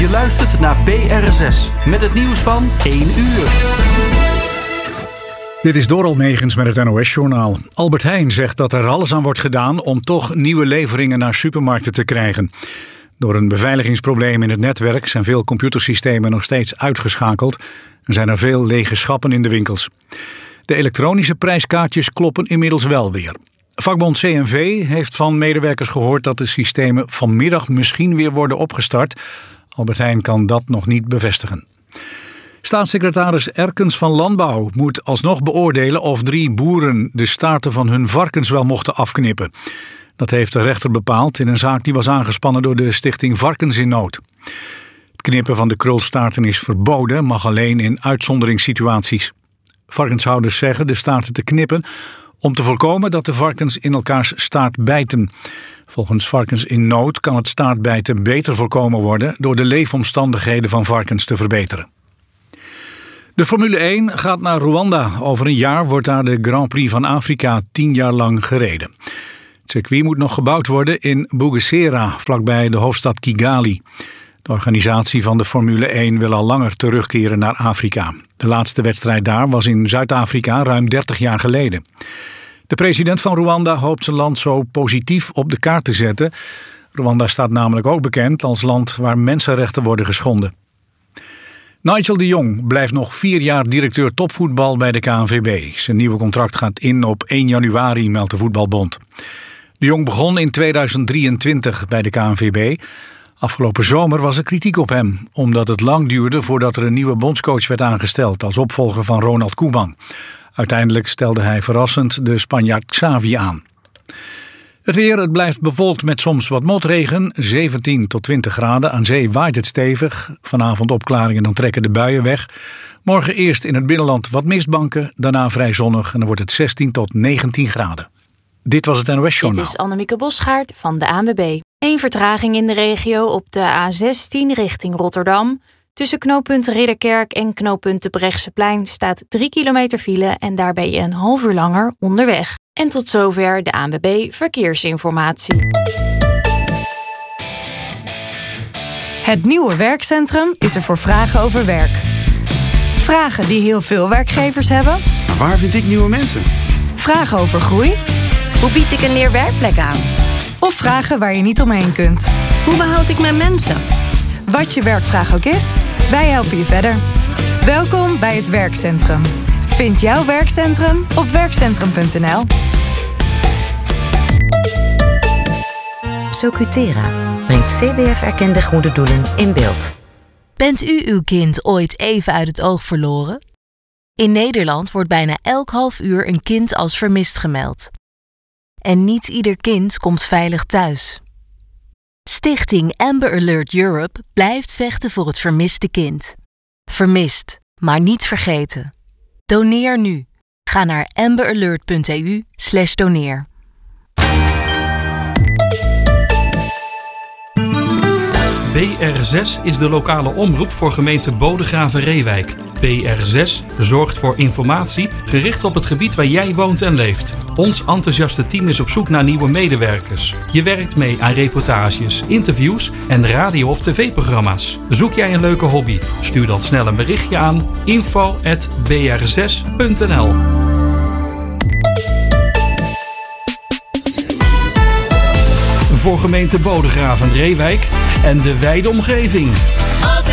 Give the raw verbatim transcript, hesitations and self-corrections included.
Je luistert naar B R zes met het nieuws van één uur. Dit is Doral Megens met het N O S-journaal. Albert Heijn zegt dat er alles aan wordt gedaan om toch nieuwe leveringen naar supermarkten te krijgen. Door een beveiligingsprobleem in het netwerk zijn veel computersystemen nog steeds uitgeschakeld en zijn er veel lege schappen in de winkels. De elektronische prijskaartjes kloppen inmiddels wel weer. Vakbond C N V heeft van medewerkers gehoord dat de systemen vanmiddag misschien weer worden opgestart. Albert Heijn kan dat nog niet bevestigen. Staatssecretaris Erkens van Landbouw moet alsnog beoordelen of drie boeren de staarten van hun varkens wel mochten afknippen. Dat heeft de rechter bepaald in een zaak die was aangespannen door de stichting Varkens in Nood. Het knippen van de krulstaarten is verboden, mag alleen in uitzonderingssituaties. Varkenshouders zeggen de staarten te knippen om te voorkomen dat de varkens in elkaars staart bijten. Volgens Varkens in Nood kan het staartbijten beter voorkomen worden door de leefomstandigheden van varkens te verbeteren. De Formule één gaat naar Rwanda. Over een jaar wordt daar de Grand Prix van Afrika tien jaar lang gereden. Het circuit moet nog gebouwd worden in Bugesera, vlakbij de hoofdstad Kigali. De organisatie van de Formule één wil al langer terugkeren naar Afrika. De laatste wedstrijd daar was in Zuid-Afrika ruim dertig jaar geleden. De president van Rwanda hoopt zijn land zo positief op de kaart te zetten. Rwanda staat namelijk ook bekend als land waar mensenrechten worden geschonden. Nigel de Jong blijft nog vier jaar directeur topvoetbal bij de K N V B. Zijn nieuwe contract gaat in op één januari, meldt de Voetbalbond. De Jong begon in tweeduizend drieëntwintig bij de K N V B. Afgelopen zomer was er kritiek op hem, omdat het lang duurde voordat er een nieuwe bondscoach werd aangesteld als opvolger van Ronald Koeman. Uiteindelijk stelde hij verrassend de Spanjaard Xavi aan. Het weer, het blijft bewolkt met soms wat motregen, zeventien tot twintig graden. Aan zee waait het stevig. Vanavond opklaringen, dan trekken de buien weg. Morgen eerst in het binnenland wat mistbanken, daarna vrij zonnig en dan wordt het zestien tot negentien graden. Dit was het N O S-journaal. Dit is Annemieke Bosgaard van de A N W B. Eén vertraging in de regio op de A zestien richting Rotterdam. Tussen knooppunt Ridderkerk en knooppunt de Brechtseplein staat drie kilometer file en daar ben je een half uur langer onderweg. En tot zover de A N W B Verkeersinformatie. Het nieuwe werkcentrum is er voor vragen over werk. Vragen die heel veel werkgevers hebben. Maar waar vind ik nieuwe mensen? Vragen over groei. Hoe bied ik een leerwerkplek aan? Of vragen waar je niet omheen kunt. Hoe behoud ik mijn mensen? Wat je werkvraag ook is, wij helpen je verder. Welkom bij het werkcentrum. Vind jouw werkcentrum op werkcentrum punt n l. Socutera brengt C B F-erkende goede doelen in beeld. Bent u uw kind ooit even uit het oog verloren? In Nederland wordt bijna elk half uur een kind als vermist gemeld. En niet ieder kind komt veilig thuis. Stichting Amber Alert Europe blijft vechten voor het vermiste kind. Vermist, maar niet vergeten. Doneer nu. Ga naar amberalert punt e u slash doneer. B R zes is de lokale omroep voor gemeente Bodegraven-Reewijk. B R zes zorgt voor informatie gericht op het gebied waar jij woont en leeft. Ons enthousiaste team is op zoek naar nieuwe medewerkers. Je werkt mee aan reportages, interviews en radio- of tv-programma's. Zoek jij een leuke hobby? Stuur dan snel een berichtje aan info at b r zes punt n l. Voor gemeente Bodegraven-Reewijk en de wijde omgeving.